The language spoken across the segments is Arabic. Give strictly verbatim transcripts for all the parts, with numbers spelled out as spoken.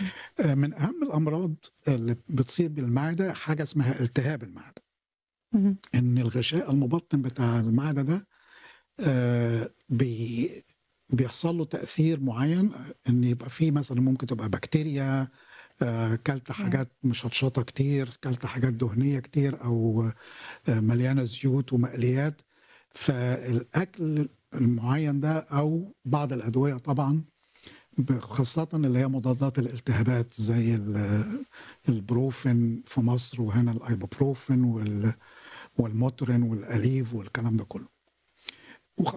آآ من أهم الأمراض اللي بتصيب المعدة حاجة اسمها التهاب المعدة، اهم. إن الغشاء المبطن بتاع المعدة ده آآ بي بيحصل له تأثير معيّن، إن يبقى في مثلًا ممكن تبقى بكتيريا، آآ كلت ياه! حاجات مشطشطة كتير، كلت حاجات دهنية كتير أو آآ مليانة زيوت ومقليات، فالأكل المعيّن ده أو بعض الأدوية طبعًا ب خاصةً اللي هي مضادات الالتهابات زي ال البروفين في مصر وهنا الأيبوبروفين وال والموترين والأليف والكلام ده كله. وخ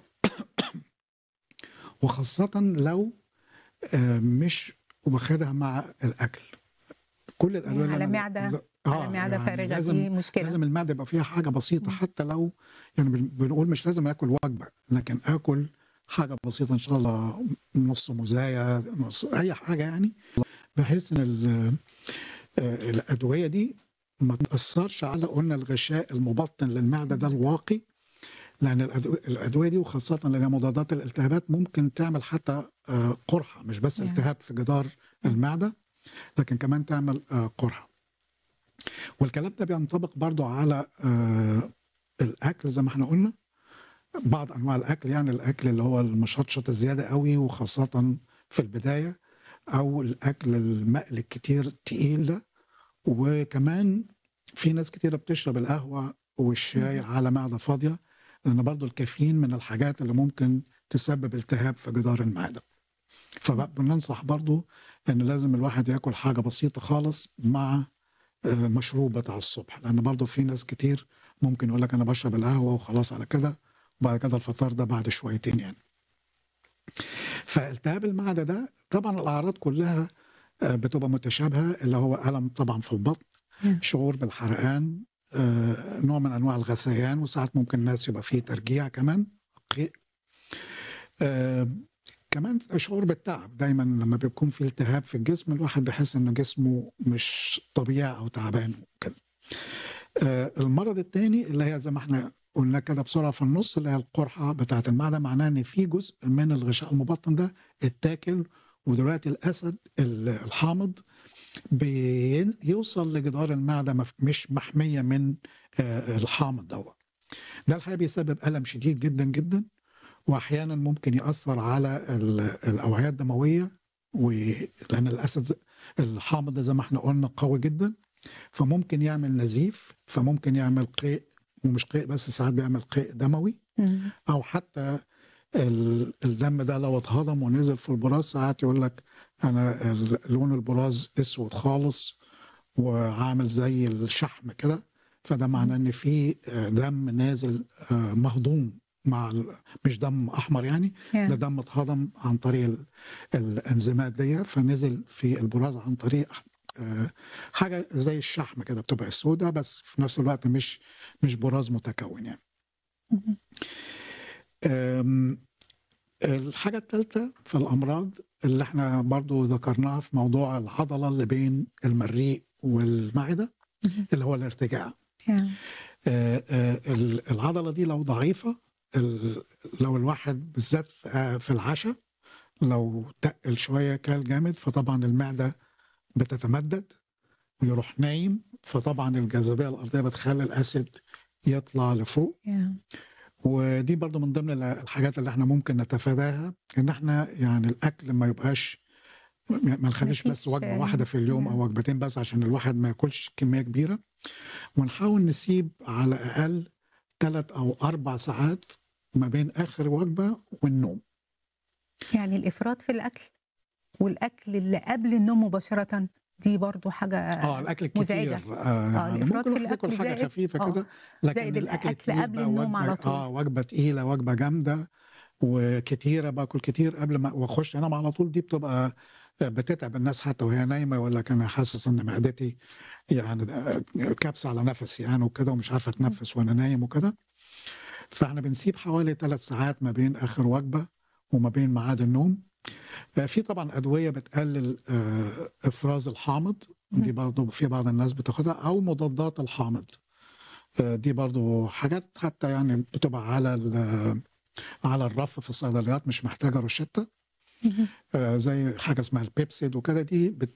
وخاصةً لو آآ مش واخدها مع الأكل. كل الأدوية ياه! اللي على أنا ذ معدة على آه، معدة يعني فارغة لازم دي مشكلة. لازم المعدة يبقى فيها حاجة بسيطة إمم. حتى لو يعني بن بنقول مش لازم آكل وجبة، لكن آكل حاجة بسيطة إن شاء الله نُص موزاية، نُص أي حاجة يعني، بحيث إن ال آآ الأدوية دي ما تأثّرش على قُلنا الغشاء المبطن للمعدة ده المعدة. الواقي، لأن الأدو الأدوية دي وخاصةً اللي هي مضادات الالتهابات ممكن تعمل حتى آآ قُرحة، مش بس ياه! التهاب في جدار إمم. المعدة، لكن كمان تعمل آآ قُرحة. والكلام ده بينطبق برضه على آآ الأكل زي ما إحنا قُلنا، بعض أنواع الأكل يعني الأكل اللي هو المشطشط الزيادة أوي وخاصةً في البداية، أو الأكل المقلي الكتير التقيل ده، وكمان في ناس كتيرة بتشرب القهوة والشاي اهم. على معدة فاضية، لأن برضه الكافيين من الحاجات اللي ممكن تسبب التهاب في جدار المعدة. إمم. فب بننصح برضه إن لازم الواحد ياكل حاجة بسيطة خالص مع آآ مشروب بتاع الصبح، لأن برضه في ناس كتير ممكن يقول لك أنا باشرب القهوة وخلاص على كده، وبعد كده الفطار ده بعد شويتين يعني. فالتهاب المعدة ده طبعًا الأعراض كلها آآ بتبقى متشابهة، اللي هو ألم طبعًا في البطن، ياه! شعور بالحرقان، آآ نوع من أنواع الغثيان، وساعات ممكن الناس يبقى في ترجيع كمان، قيء. آآ كمان شعور بالتعب، دايمًا لمّا بيكون في التهاب في الجسم الواحد بيحس إن جسمه مش طبيعي أو تعبان وكده. آآ المرض التاني اللي هي زي ما إحنا قُلنا كده بسرعة في النُص، اللي هي القُرحة بتاعة المعدة، معناها إن في جزء من الغشاء المبطن ده اتاكل، ودلوقتي الأسد ال الحامض بين يوصل لجدار المعدة مف مش محمية من آآ الحامض دوّة. ده الحقيقة بيسبب ألم شديد جدًا، جدًا، وأحيانًا ممكن يأثّر على ال الأوعية الدموية، و لأن الأسد ز الحامض ده زي ما إحنا قُلنا قوي جدًا، فممكن يعمل نزيف، فممكن يعمل قيء، ومش قيء بس ساعات بيعمل قيء دموي، إمم. أو حتى ال الدم ده لو اتهضم ونزل في البراز ساعات يقول لك أنا ال لون البراز أسود خالص وعامل زي الشحم كده، فده اهم. معناه إن في آآ دم نازل آآ مهضوم مع ال مش دم أحمر يعني، ده ياه! دم اتهضم عن طريق ال الأنزيمات ديّة، فنزل في البراز عن طريق آآ حاجة زي الشحم كده بتبقى سودا، بس في نفس الوقت مش مش براز متكوّن يعني. اهم. آمم الحاجة التالتة في الأمراض اللي إحنا برضه ذكرناها في موضوع العضلة اللي بين المريء والمعدة، اهم. اللي هو الارتجاع. ياه! آآ آآ ال العضلة دي لو ضعيفة، ال لو الواحد بالذات ف آآ في العشا، لو تقِّل شوية كَل جامد، فطبعًا المعدة بتتمدّد ويروح نايم، فطبعًا الجاذبية الأرضية بتخلّي الأسيد يطلع لفوق، ياه! ودي برضه من ضمن ال الحاجات اللي إحنا ممكن نتفاداها، إن إحنا يعني الأكل ما يبقاش م ما ما نخلّيش بس فيش وجبة واحدة في اليوم ياه! أو وجبتين بس عشان الواحد ما ياكلش كمية كبيرة، ونحاول نسيب على الأقل تلات أو أربع ساعات ما بين آخر وجبة والنوم. يعني الإفراط في الأكل، والأكل اللي قبل النوم مباشرةً، دي برضه حاجة آه، الأكل مزعجة. الكتير آآ آه، يعني الإفراط ممكن في الواحد ياكل الأكل حاجة زائد خفيفة آه، كده، لكن زائد الأكل الأكل التقيل قبل بقى النوم وجبة على طول. آه، وجبة تقيلة، وجبة جامدة وكتيرة، باكل كتير قبل ما وأخش أنام على طول، دي بتبقى بتتعب الناس حتى وهي نايمة، يقول لك أنا حاسس إن معدتي يعني د كابسة على نَفَسي يعني وكده ومش عارفة اهم. أتنفّس وأنا نايم وكده، فإحنا بنسيب حوالي تلات ساعات ما بين آخر وجبة وما بين ميعاد النوم. آآ في طبعًا أدوية بتقلل آآ إفراز الحامض، دي اهم. برضه في بعض الناس بتاخدها، أو مضادات الحامض، آآ دي برضه حاجات حتى يعني بتبقى على ال على الرف في الصيدليات مش محتاجة روشتة، اهم. آآ زي حاجة اسمها البيبسيد وكده، دي بت